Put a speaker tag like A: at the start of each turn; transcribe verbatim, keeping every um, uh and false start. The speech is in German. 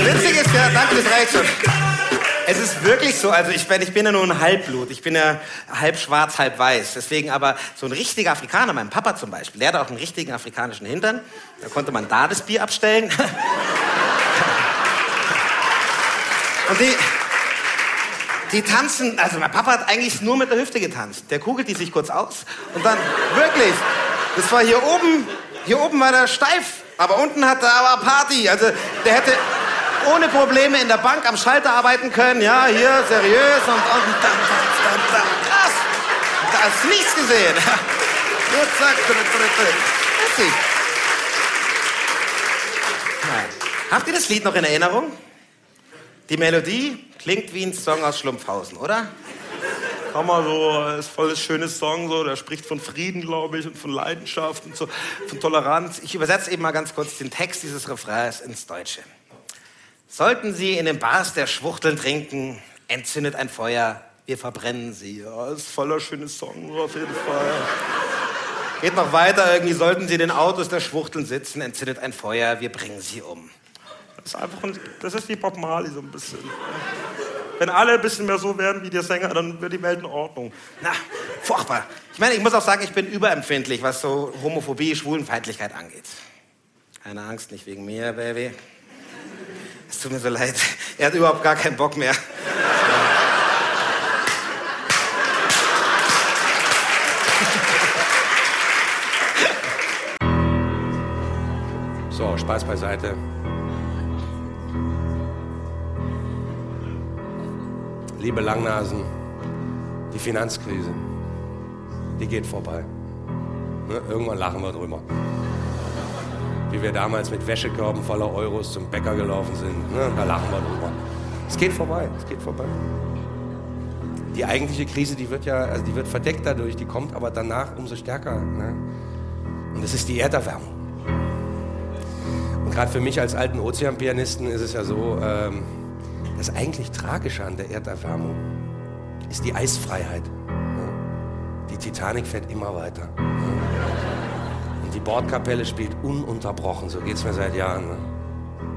A: Witzig ist ja, danke, das reicht schon. Es ist wirklich so, also ich, ich bin ja nur ein Halbblut, ich bin ja halb schwarz, halb weiß. Deswegen aber so ein richtiger Afrikaner, mein Papa zum Beispiel, der hatte auch einen richtigen afrikanischen Hintern. Da konnte man da das Bier abstellen. Und die, die tanzen, also mein Papa hat eigentlich nur mit der Hüfte getanzt. Der kugelt die sich kurz aus und dann, wirklich, das war hier oben, hier oben war der steif, aber unten hat er aber Party. Also der hätte ohne Probleme in der Bank am Schalter arbeiten können, ja, hier, seriös und, und dann, dann, dann, krass, da hast du nichts gesehen. Nur zack, witzig. Habt ihr das Lied noch in Erinnerung? Die Melodie klingt wie ein Song aus Schlumpfhausen, oder?
B: Kann man so, ist voll das schöne Song, so, der spricht von Frieden, glaube ich, und von Leidenschaft und so, von Toleranz.
A: Ich übersetze eben mal ganz kurz den Text dieses Refrains ins Deutsche. Sollten Sie in den Bars der Schwuchteln trinken, entzündet ein Feuer, wir verbrennen Sie.
B: Ja, ist voller schönes Song, so auf jeden Fall.
A: Geht noch weiter, irgendwie sollten Sie in den Autos der Schwuchteln sitzen, entzündet ein Feuer, wir bringen Sie um.
B: Das ist einfach, ein, das ist wie Bob Marley so ein bisschen. Wenn alle ein bisschen mehr so werden wie der Sänger, dann wird die Welt in Ordnung.
A: Na, furchtbar. Ich meine, ich muss auch sagen, ich bin überempfindlich, was so Homophobie, Schwulenfeindlichkeit angeht. Keine Angst, nicht wegen mir, Baby. Es tut mir so leid. Er hat überhaupt gar keinen Bock mehr.
C: So, Spaß beiseite. Liebe Langnasen, die Finanzkrise, die geht vorbei. Ne? Irgendwann lachen wir drüber. Wie wir damals mit Wäschekörben voller Euros zum Bäcker gelaufen sind. Ne? Da lachen wir drüber. Es geht vorbei, es geht vorbei. Die eigentliche Krise, die wird ja, also die wird verdeckt dadurch, die kommt aber danach umso stärker. Ne? Und das ist die Erderwärmung. Und gerade für mich als alten Ozeanpianisten ist es ja so, ähm, das eigentlich Tragische an der Erderwärmung ist die Eisfreiheit. Ne? Die Titanic fährt immer weiter. Ne? Und die Bordkapelle spielt ununterbrochen, so geht's mir seit Jahren. Ne?